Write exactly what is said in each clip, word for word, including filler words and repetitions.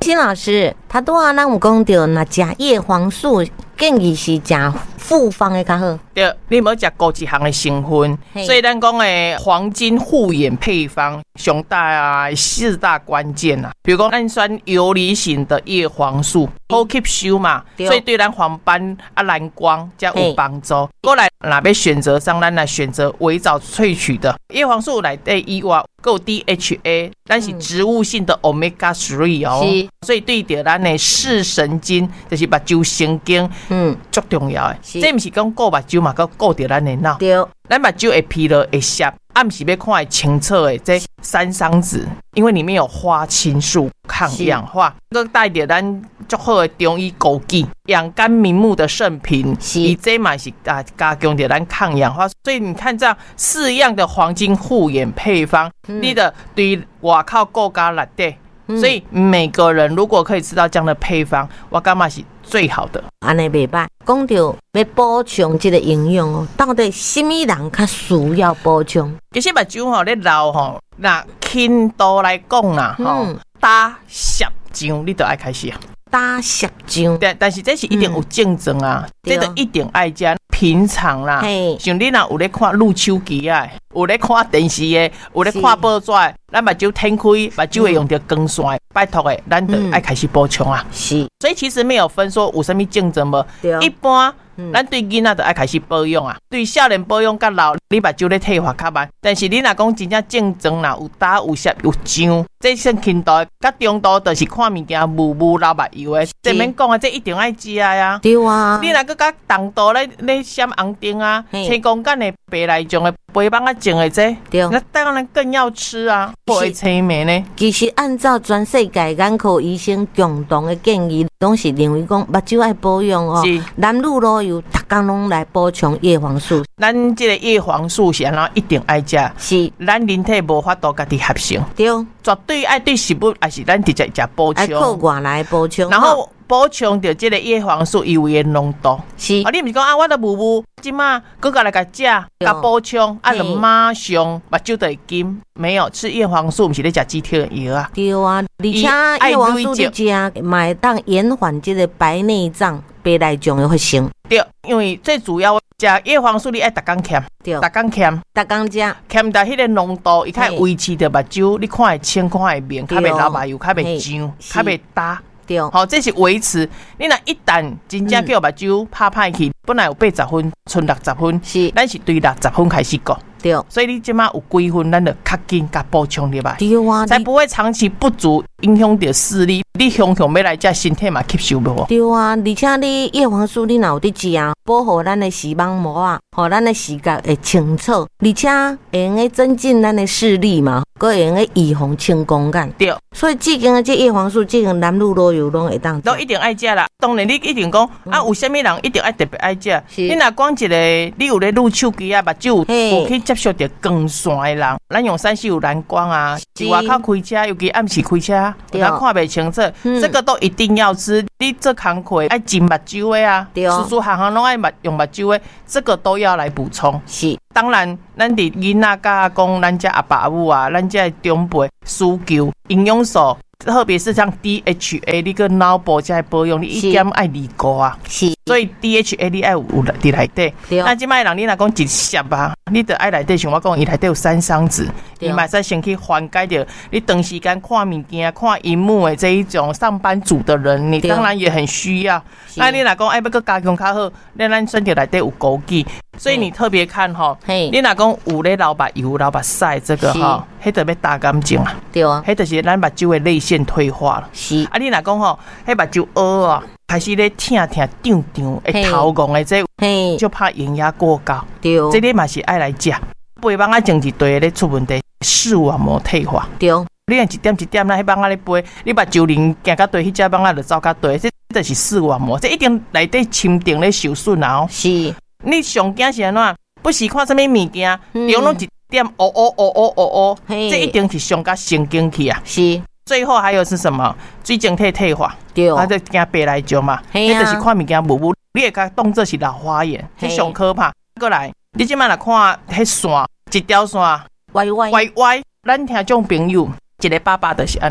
欣老师，他拄啊，咱有讲到，那食叶黄素建议是食复方的较好。 对，你无食高一项的成分，所以咱讲的黄金护眼配方，上大啊四大关键啊，比如讲咱选游离型的叶黄素，好吸收嘛，所以对咱黄斑啊蓝光才有帮助。过来，若要选择上，咱来选择微藻萃取的叶黄素内底以外，还有 D H A， 咱是植物性的 Omega 三 哦，所以对着咱的视神经，就是目睭神经，嗯，足重要的。这不是讲顾目睭嘛，佮顾着咱的脑。对，咱目睭会疲劳会涩，啊，不是要看会清澈的这山桑子，因为里面有花青素抗氧化，佮带着咱足好的中医枸杞，养肝明目的圣品，伊这嘛是啊加强着咱抗氧化。所以你看这样四样的黄金护眼配方，嗯、你的对外口顾家内底。所以每个人如果可以吃到这样的配方，我感觉是最好的。 安尼袂歹，讲到要补充这个营养哦，到底什么人较需要补充？ 其实目睭吼，咧老吼，那轻度来讲啦，吼、嗯，打摄像你就爱开始啊。 打摄像， 但但是这是一定有竞争啊，嗯、这个一定爱加。平常啦，像你若有咧看录手机啊，有咧看电视的，有咧看报纸的，咱目睭天开，目睭会用到光线，拜托的，咱就爱开始补充啊。是，所以其实没有分说有什么竞争无，一般。咱对囡仔就爱开始保养啊，对少年保养较老，你目睭咧退化较慢。但是你若讲真正竞争啦，有打有摄有上，这算轻度，甲中度就是看物件雾雾流目油的。这免讲啊，这一定爱食呀。对啊。你若个甲重度咧咧闪红灯啊，青光眼的白内障的。肥胖啊，种的这，那当然更要吃啊，不会催眠呢。 其实按照全世界眼科医生共同的建议，拢是认为讲目睭爱保养哦，男女老幼逐工拢来补充叶黄素。 咱这个叶黄素是安怎一定爱食，是咱人体无法度家己合成，对，绝对爱对食物，还是咱直接食补充，爱靠外来补充， 然后。补充到这个叶黄素有的浓度，是啊，你不是讲啊，我都无无，今嘛搁过来甲食，甲补充，啊，就马上目睭就会金。没有吃叶黄素，不是咧食止痛药啊。对啊，而且叶黄素你食，嘛会当延缓这个白内障、白内障的发生。对，因为最主要食叶黄素，你爱逐工欠，对，逐工欠，逐工食，欠到迄个浓度，伊较维持着目睭，你看会清，看会明，较袂流目油，较袂痒，较袂焦。好，这是维持。你若一旦真正叫目睭拍歹去，本来有八十分，剩六十分，是，咱是对六十分开始讲。对，所以你即马有几分，咱就较紧甲补充入来，对啊，才不会长期不足影响到视力。你雄雄要来这身体嘛吸收无？对啊，而且你叶黄素你若有伫食啊，保护咱的视网膜啊，互咱的视觉会清楚，而且会用个增进咱的视力嘛，佮会用个预防青光眼。对，所以至今的这叶黄素，这个男女老幼拢会当，都一定爱食啦。当然你一定讲、嗯、啊，有啥物人一定爱特别爱食？你若讲一个，你有咧录手机啊，目睭有去接触到光线的人，咱用三 C 有蓝光啊，是外口开车，尤其暗时开车，咱看袂清楚。嗯、这个都一定要吃，你这工课爱浸目睭的啊，叔叔行行拢爱目用目睭的，这个都要来补充。是，当然，咱伫囡仔甲讲，咱家阿爸阿母啊，咱家长辈需求营养素，特别是像 D H A， 你个脑部在保养，你一点爱二个啊。是，所以 D H A 你爱有伫内底。那即摆人你若讲一摄啊，你得爱内底像我讲，伊内底有三桑子，你嘛使先去缓解掉你长时间看物件、看荧幕的这一种上班族的人，你当然也很需要。那你若讲爱要个加强较好，那咱身体内底有枸杞，所以你特别看吼，你若讲有咧流目油、流目屎这个吼，迄就要打干净啊。对啊，迄就是咱目睭的泪腺退化了。是啊，你若讲吼，迄目睭凹啊，开始咧疼疼、胀胀，会头晕的这，就怕眼压过高。对，这里嘛是爱来食，肥胖啊，前一堆咧出问题，视网膜退化。对，你按一点一点啦，迄帮啊咧飞，你目睭灵行到对，迄只帮啊就走到对，这就是视网膜，这一定内底深层咧受损啊。是，你上惊是安怎？不是看什么物件，中拢一点哦哦哦哦哦哦，这一定是上甲神经去啊。是。最后还有是什么？水晶体退化，对，它就惊白内障嘛。迄、啊、就是看物件模糊，你会甲当作是老花眼，这上可怕。过来，你即摆来看迄线，一条线歪歪歪歪。咱听众朋友，一个爸爸就是安尼，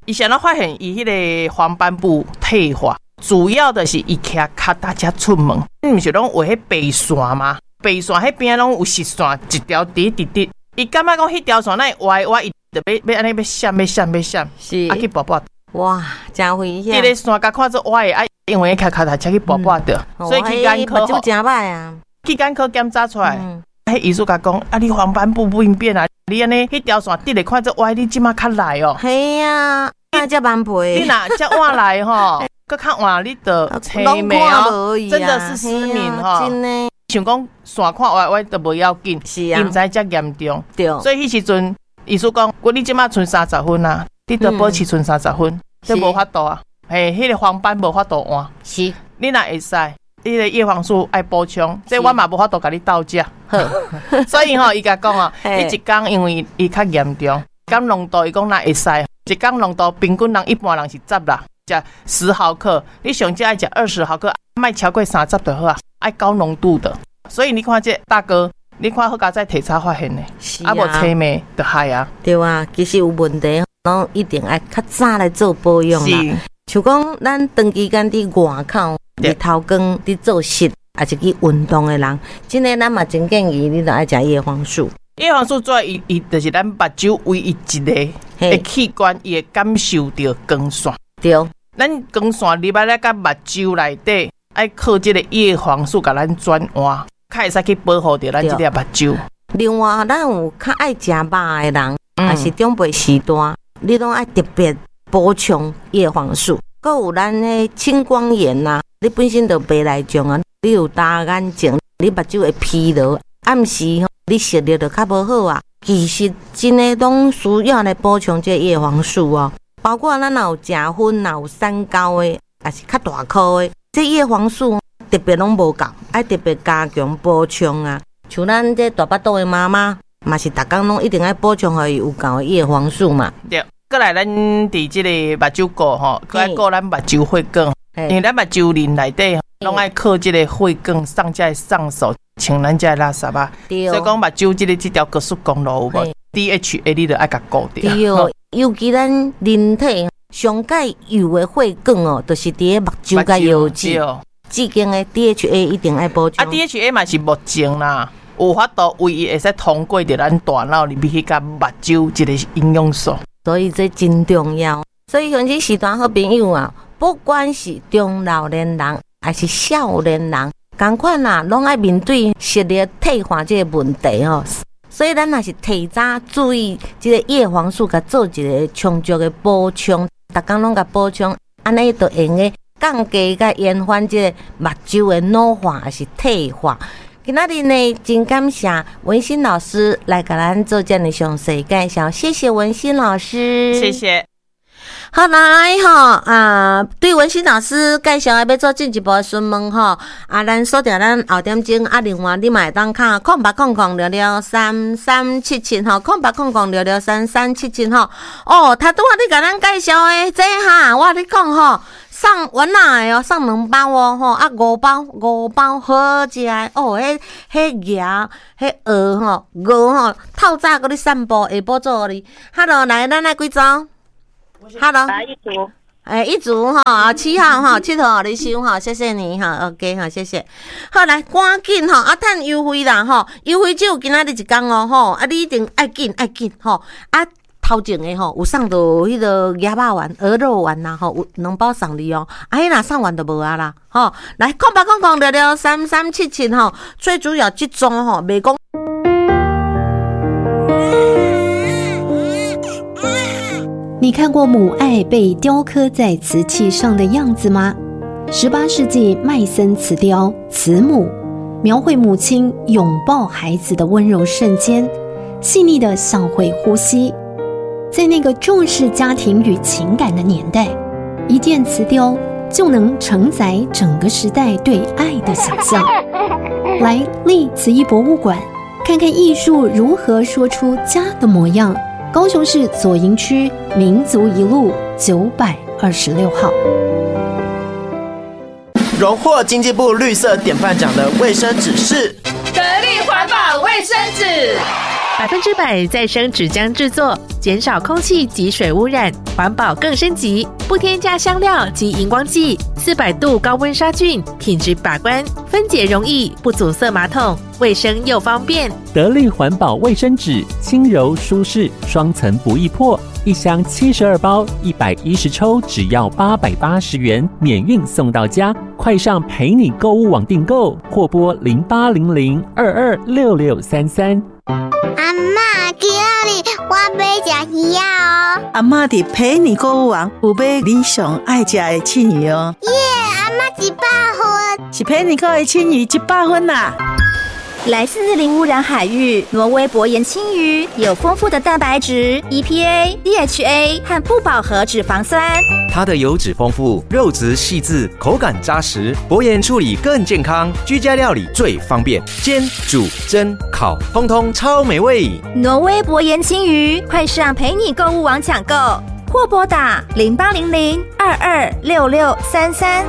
伊想到发现伊迄个黄斑部退化，主要的是伊徛脚大家出门，你毋是拢画迄白线吗？白线迄边拢有实线，一条直直直。伊感觉讲迄条线那歪歪，伊就要要安尼要闪要闪要闪， 是啊去拔拔。 哇，真危险！ 迄个线甲看做歪的，啊，因为脚脚大车去拔拔的，所以去眼科。 目睭真歹啊！ 去眼科检查出来，迄医生甲讲，啊，你黄斑部病变啊，你安尼迄条线直咧看做歪，你即马较来哦。 系啊，那只蛮皮。 你若只换来吼，搁较换你的青眉哦，真的是失明哈。 真的。 想讲线看歪歪都无要紧， 是啊， 伊毋知遮严重。 对。 所以迄时阵，医生讲，我你即马剩三十分啊，你得保持剩三十分，这无法度啊。嘿，迄个黄斑无法度换。 是。 你若会使，迄个叶黄素爱补充，这我嘛无法度甲你斗价。好，所以吼，伊甲讲哦，伊一工因为伊较严重，讲浓度伊讲若会使，一工浓度平均人一般人是十啦，食十毫克，你上只爱食二十毫克，莫超过三十就好啊，爱高浓度的。所以你看这大哥，你看好佳在体查发现的，啊无青霉就害啊。 对啊，其实有问题，拢一定爱较早来做保养啦。像讲咱长期间伫外口。日头光伫做事，还是去运动的人，真诶，咱嘛真建议你都爱食叶黄素。 叶黄素主要伊伊就是咱目睭唯一一个的器官，伊会感受到光线。 对， 咱光线入来咧，甲目睭内底，爱靠这个叶黄素甲咱转换，较会使去保护着咱这个目睭。 另外，咱有较爱食肉的人，还是长辈时代，你拢爱特别补充叶黄素。搁有咱的青光眼呐、啊。你本身就白内障啊，你有大眼睛，你目睭会疲劳，暗时吼你视力就较无好啊。其实真诶拢需要来补充这叶黄素哦，包括咱若有食粉，若有三高诶，也是较大颗诶，这叶黄素特别拢无够，爱特别加强补充啊。像咱这大巴肚诶妈妈，嘛是逐工拢一定爱补充，互伊有够诶叶黄素嘛。 对，过来咱伫这个目睭顾吼，搁爱顾咱目睭血管。因为咱目睭林内底拢爱靠这个血管上才会上手清咱这垃圾啊，所以讲目睭这个这条高速公路有无 D H A 你就爱甲顾着。 对，尤其咱人体上界有的血管哦，就是伫个目睭甲腰子，至今的 D H A 一定爱补充。 啊 ，D H A 嘛是目镜啦，有法度唯一会使通过着咱大脑里面去甲目睭一个营养素， 所以这真重要。所以像这时段好朋友啊。不管是中老年人还是少年人，同款啦，拢爱面对视力退化这个问题哦。所以咱若是提早注意这个叶黄素，甲做一个充足的补充，逐工拢甲补充，安尼就用个降低甲延缓这个目睭的老化还是退化。今仔日呢，真感谢文心老师来甲咱做这样详细介绍，谢谢文心老师， 谢谢。 好来吼啊！对文心老师介绍要做进一步的询问吼啊，咱锁定咱后点钟啊，另外你嘛会当卡空八空空六六三三七七吼，空八空空六六三三七七吼。哦，他拄仔你甲咱介绍的这哈，我你讲吼，送丸仔的哦，送两包哦吼，啊五包五包好食的哦，迄迄鸭迄鹅吼鹅吼，透早搁你散步，下晡做你。Hello， 来咱来几组？ Hello， 一组， 哎，一组哈，七号哈，七号你收哈，谢谢你哈 ，OK 哈，谢谢。好来，赶紧哈，啊，趁优惠啦哈，优惠只有今仔日一天哦吼，啊，你一定爱紧爱紧吼，啊，头前的吼有送到迄个鸭肉丸、鹅肉丸呐吼，有两包送你哦，啊，迄若送完就无啊啦，吼，来，空八空空六六三三七七吼，最主要这种吼，袂讲。 你看过母爱被雕刻在瓷器上的样子吗？十八世纪麦森瓷雕慈母，描绘母亲拥抱孩子的温柔瞬间，细腻的像会呼吸。在那个重视家庭与情感的年代，一件瓷雕就能承载整个时代对爱的想象。来历慈艺博物馆看看艺术如何说出家的模样。高雄市左营区民族一路九百二十六号， 荣获经济部绿色典范奖的卫生纸是得力环保卫生纸， 百分之百再生纸浆制作， 减少空气及水污染，环保更升级。不添加香料及荧光剂，四百度高温杀菌，品质把关，分解容易，不阻塞马桶，卫生又方便。 得力环保卫生纸，轻柔舒适，双层不易破。一箱七十二包，一百一十抽，只要八百八十元，免运送到家。快上陪你购物网订购，或拨零八零零二二六六三三。 阿嬷，今日我要吃鱼哦。 阿嬷伫陪你购物网有买你上爱吃的青鱼哦。 耶，阿嬷一百分， 是陪你购的青鱼一百分啦。 来自零污染海域，挪威薄盐青鱼有丰富的蛋白质、E P A、D H A 和不饱和脂肪酸。 它的油脂丰富，肉质细致，口感扎实，薄盐处理更健康，居家料理最方便，煎、煮、蒸、烤，通通超美味。 挪威薄盐青鱼，快上陪你购物网抢购，或拨打零八零零二二六六三三。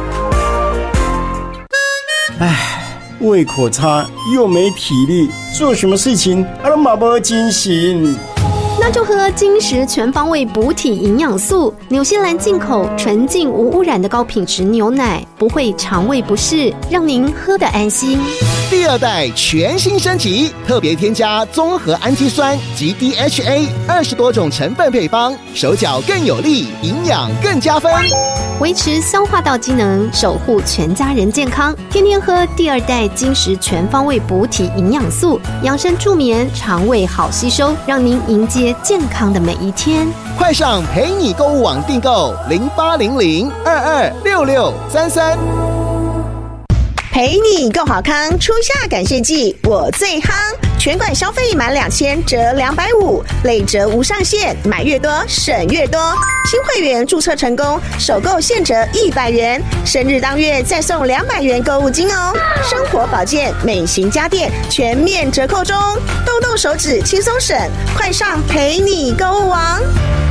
唉。胃口差又没体力，做什么事情都马不精神。 那就喝金石全方位补体营养素，纽西兰进口纯净无污染的高品质牛奶，不会肠胃不适，让您喝得安心。 第二代全新升级，特别添加综合氨基酸及 D H A 二十多种成分配方，手脚更有力，营养更加分， 维持消化道机能，守护全家人健康。天天喝第二代金石全方位补体营养素，养生助眠，肠胃好吸收，让您迎接健康的每一天。 快上陪你购物网订购零八零零二二六六三三。 陪你购好康，初夏感谢季我最夯，全馆消费满两千折两百五，累折无上限，买越多省越多。新会员注册成功，首购现折一百元，生日当月再送两百元购物金哦。生活保健、美型家电全面折扣中，动动手指轻松省，快上陪你购物网。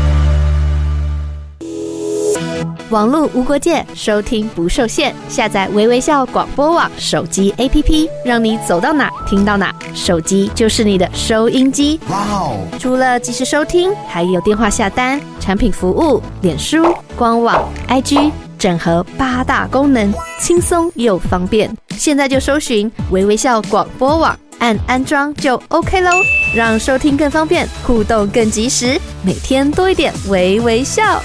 网络无国界，收听不受限。下载微微笑广播网手机 A P P， 让你走到哪听到哪，手机就是你的收音机。哇哦！除了即时收听，还有电话下单、产品服务、脸书、官网、I G， 整合八大功能，轻松又方便。现在就搜寻微微笑广播网，按安装就 OK 咯，让收听更方便，互动更及时，每天多一点微微笑。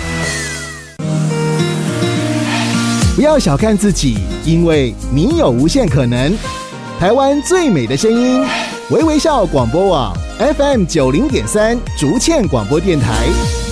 不要小看自己，因为你有无限可能。台湾最美的声音，微微笑广播网 F M 九零点三，竹堑广播电台。